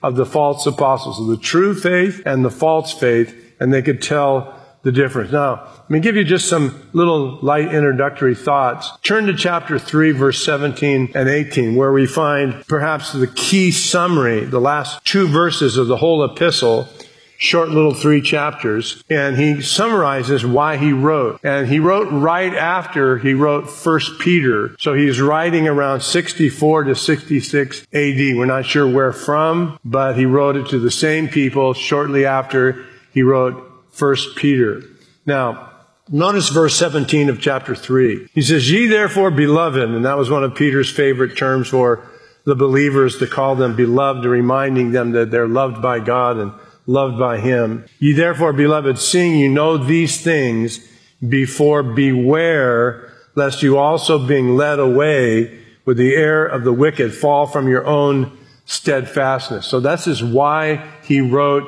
of the false apostles, of the true faith and the false faith, and they could tell the difference. Now, let me give you just some little light introductory thoughts. Turn to chapter 3, verse 17 and 18, where we find perhaps the key summary, the last 2 verses of the whole epistle, short little 3 chapters, and he summarizes why he wrote. And he wrote right after he wrote 1 Peter. So he's writing around 64 to 66 AD. We're not sure where from, but he wrote it to the same people shortly after he wrote 1 Peter. Now, notice verse 17 of chapter 3. He says, "Ye therefore, beloved," and that was one of Peter's favorite terms for the believers, to call them beloved, reminding them that they're loved by God and loved by Him. "Ye therefore, beloved, seeing you know these things before, beware, lest you also being led away with the error of the wicked fall from your own steadfastness." So this is why he wrote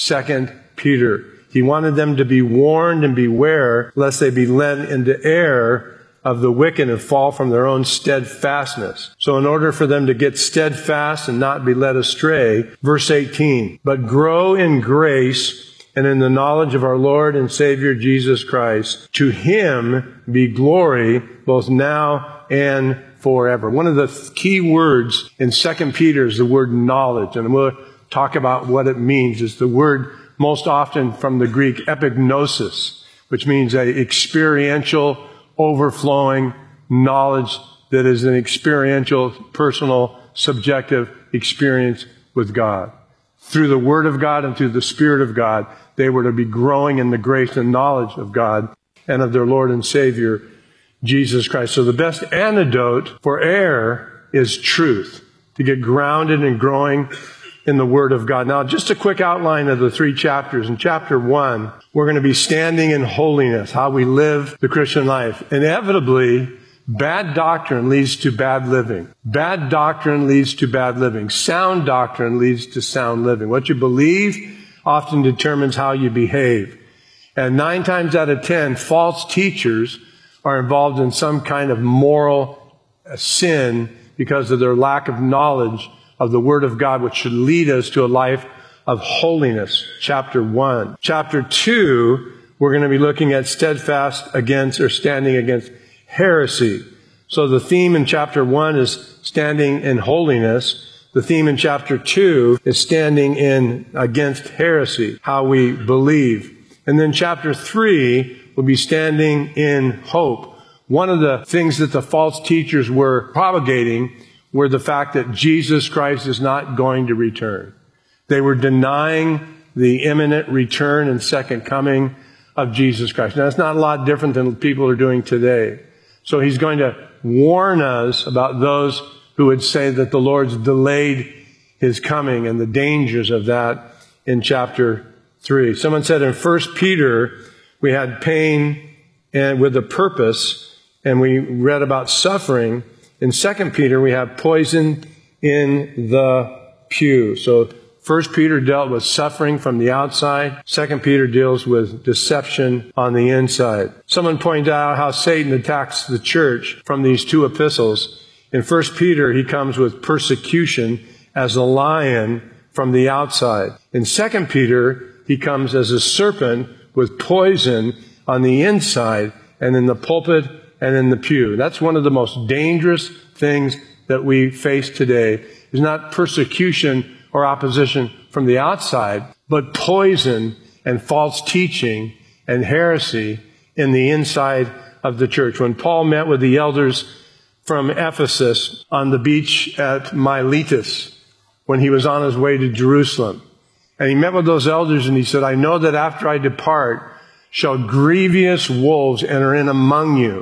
2 Peter. He wanted them to be warned and beware lest they be led into error of the wicked and fall from their own steadfastness. So in order for them to get steadfast and not be led astray, verse 18, "But grow in grace and in the knowledge of our Lord and Savior Jesus Christ. To Him be glory both now and forever." One of the key words in 2 Peter is the word knowledge, and we'll talk about what it means. It's the word most often from the Greek epignosis, which means a experiential, overflowing knowledge that is an experiential, personal, subjective experience with God. Through the Word of God and through the Spirit of God, they were to be growing in the grace and knowledge of God and of their Lord and Savior, Jesus Christ. So the best antidote for error is truth, to get grounded and growing in the Word of God. Now, just a quick outline of the 3 chapters. In chapter 1, we're going to be standing in holiness, how we live the Christian life. Inevitably, bad doctrine leads to bad living. Bad doctrine leads to bad living. Sound doctrine leads to sound living. What you believe often determines how you behave. And 9 times out of 10, false teachers are involved in some kind of moral sin because of their lack of knowledge of the Word of God, which should lead us to a life of holiness. Chapter 1. Chapter 2, we're going to be looking at steadfast against or standing against heresy. So the theme in chapter 1 is standing in holiness. The theme in chapter 2 is standing in against heresy, how we believe. And then chapter 3 will be standing in hope. One of the things that the false teachers were propagating were the fact that Jesus Christ is not going to return. They were denying the imminent return and second coming of Jesus Christ. Now, it's not a lot different than people are doing today. So he's going to warn us about those who would say that the Lord's delayed His coming and the dangers of that in chapter 3. Someone said in 1 Peter, we had pain and with a purpose, and we read about suffering. In 2 Peter, we have poison in the pew. So 1 Peter dealt with suffering from the outside. 2 Peter deals with deception on the inside. Someone pointed out how Satan attacks the church from these 2 epistles. In 1 Peter, he comes with persecution as a lion from the outside. In 2 Peter, he comes as a serpent with poison on the inside and in the pulpit and in the pew. That's one of the most dangerous things that we face today, is not persecution or opposition from the outside, but poison and false teaching and heresy in the inside of the church. When Paul met with the elders from Ephesus on the beach at Miletus, when he was on his way to Jerusalem, and he met with those elders and he said, "I know that after I depart shall grievous wolves enter in among you,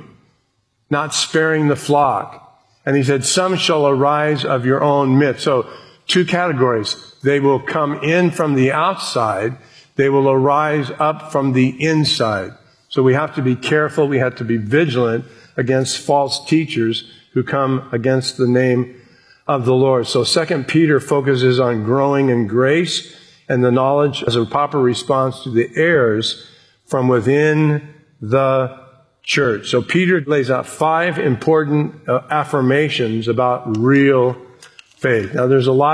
not sparing the flock." And he said, "Some shall arise of your own midst." So 2 categories. They will come in from the outside. They will arise up from the inside. So we have to be careful. We have to be vigilant against false teachers who come against the name of the Lord. So 2 Peter focuses on growing in grace and the knowledge as a proper response to the errors from within the church. So Peter lays out 5 important affirmations about real faith. Now, there's a lot of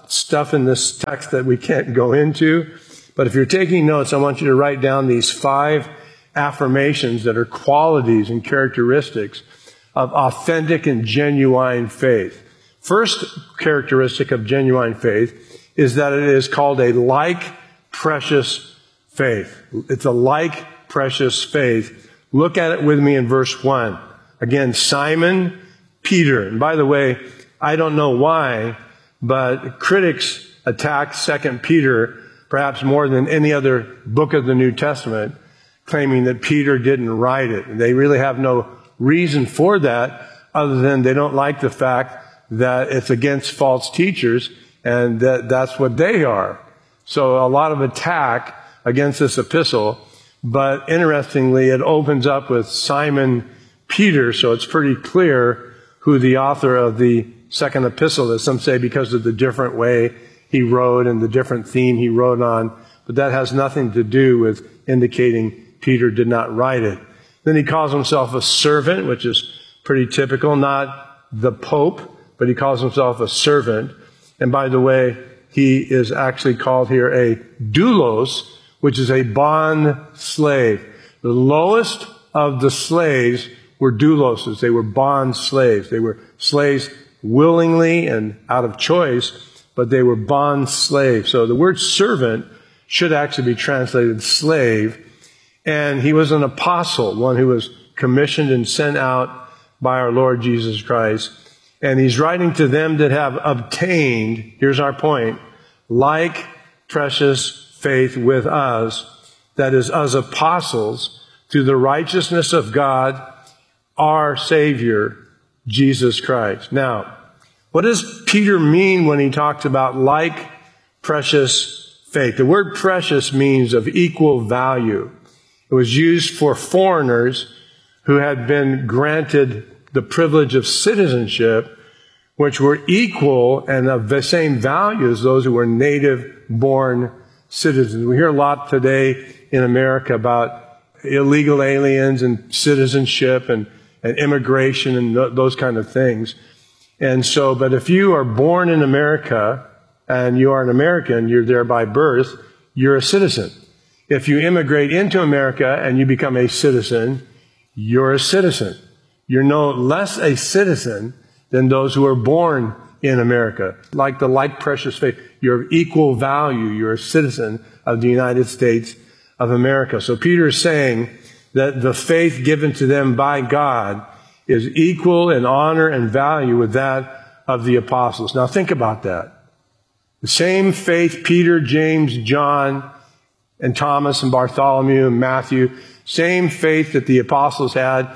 stuff in this text that we can't go into. But if you're taking notes, I want you to write down these 5 affirmations that are qualities and characteristics of authentic and genuine faith. First characteristic of genuine faith is that it is called a like precious faith. It's a like precious faith. Look at it with me in verse 1. Again, Simon Peter. And by the way, I don't know why, but critics attack 2 Peter perhaps more than any other book of the New Testament, claiming that Peter didn't write it. And they really have no reason for that other than they don't like the fact that it's against false teachers and that's what they are. So a lot of attack against this epistle, but interestingly, it opens up with Simon Peter, so it's pretty clear who the author of the second epistle is. Some say because of the different way he wrote and the different theme he wrote on, but that has nothing to do with indicating Peter did not write it. Then he calls himself a servant, which is pretty typical, not the Pope, but he calls himself a servant. And by the way, he is actually called here a doulos, which is a bond slave. The lowest of the slaves were douloses. They were bond slaves. They were slaves willingly and out of choice, but they were bond slaves. So the word servant should actually be translated slave. And he was an apostle, one who was commissioned and sent out by our Lord Jesus Christ. And he's writing to them that have obtained, here's our point, like precious faith with us, that is, as apostles, through the righteousness of God, our Savior, Jesus Christ. Now, what does Peter mean when he talks about like precious faith? The word precious means of equal value. It was used for foreigners who had been granted the privilege of citizenship, which were equal and of the same value as those who were native-born citizens. We hear a lot today in America about illegal aliens and citizenship and immigration and those kind of things. And so, but if you are born in America and you are an American, you're there by birth, you're a citizen. If you immigrate into America and you become a citizen, you're a citizen. You're no less a citizen than those who are born in America. Like the like precious faith, you're of equal value. You're a citizen of the United States of America. So Peter is saying that the faith given to them by God is equal in honor and value with that of the apostles. Now think about that. The same faith Peter, James, John, and Thomas and Bartholomew and Matthew, same faith that the apostles had.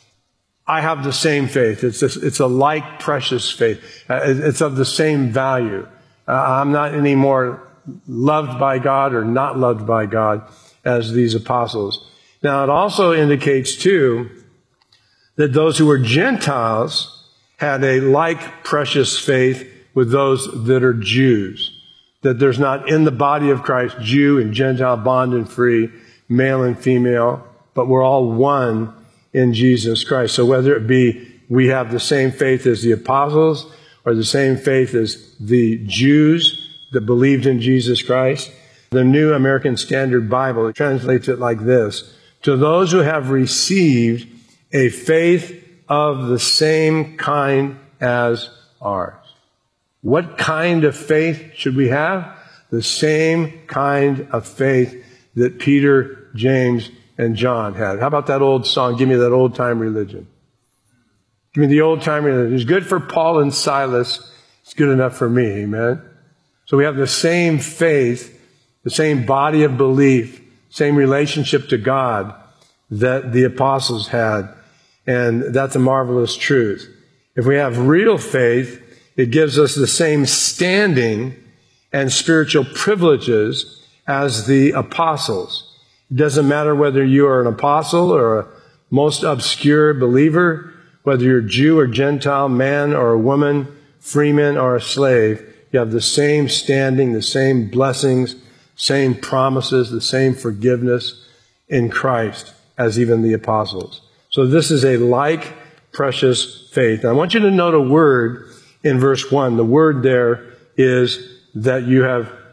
I have the same faith. It's a like precious faith. It's of the same value. I'm not any more loved by God or not loved by God as these apostles. Now, it also indicates, too, that those who were Gentiles had a like precious faith with those that are Jews. That there's not in the body of Christ Jew and Gentile, bond and free, male and female, but we're all one in Jesus Christ. So whether it be we have the same faith as the apostles or the same faith as the Jews that believed in Jesus Christ, the New American Standard Bible translates it like this: to those who have received a faith of the same kind as ours. What kind of faith should we have? The same kind of faith that Peter, James, and John had. How about that old song, Give Me That Old Time Religion? Give me the old time religion. It's good for Paul and Silas. It's good enough for me, amen? So we have the same faith, the same body of belief, same relationship to God that the apostles had. And that's a marvelous truth. If we have real faith, it gives us the same standing and spiritual privileges as the apostles. It doesn't matter whether you are an apostle or a most obscure believer, whether you're Jew or Gentile, man or a woman, freeman or a slave. You have the same standing, the same blessings, same promises, the same forgiveness in Christ as even the apostles. So this is a like precious faith. I want you to note a word in verse 1. The word there is that you have